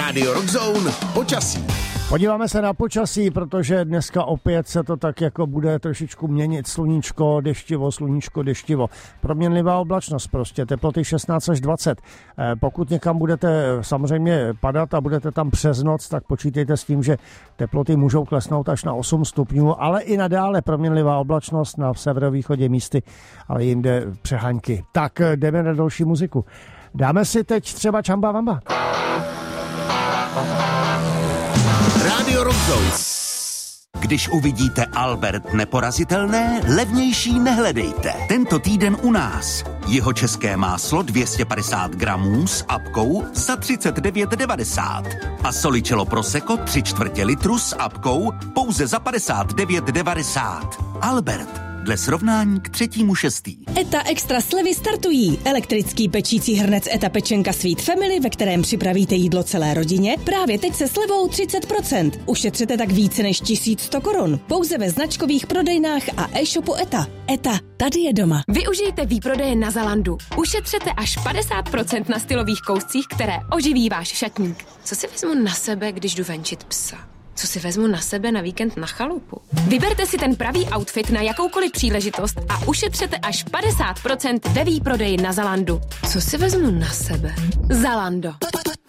Radio Rockzone počasí. Podíváme se na počasí, protože dneska opět se to tak jako bude trošičku měnit. Sluníčko, deštivo. Proměnlivá oblačnost prostě, teploty 16 až 20. Pokud někam budete samozřejmě padat a budete tam přes noc, tak počítejte s tím, že teploty můžou klesnout až na 8 stupňů, ale i nadále proměnlivá oblačnost na severovýchodě místy, ale jinde přehaňky. Tak jdeme na další muziku. Dáme si teď třeba Čamba Vamba. Radio Rockzone. Když uvidíte Albert neporazitelné, levnější nehledejte. Tento týden u nás. Jihočeské máslo 250 gramů s apkou za 39,90. A Solicello Prosecco 3/4 litru s apkou pouze za 59,90. Albert. Dle srovnání k 3.6. ETA Extra slevy startují. Elektrický pečící hrnec ETA Pečenka Sweet Family, ve kterém připravíte jídlo celé rodině, právě teď se slevou 30%. Ušetřete tak více než 1100 korun. Pouze ve značkových prodejnách a e-shopu ETA. ETA, tady je doma. Využijte výprodeje na Zalandu. Ušetřete až 50% na stylových kouscích, které oživí váš šatník. Co si vezmu na sebe, když jdu venčit psa? Co si vezmu na sebe na víkend na chalupu? Vyberte si ten pravý outfit na jakoukoliv příležitost a ušetřete až 50% ve výprodeji na Zalandu. Co si vezmu na sebe? Zalando.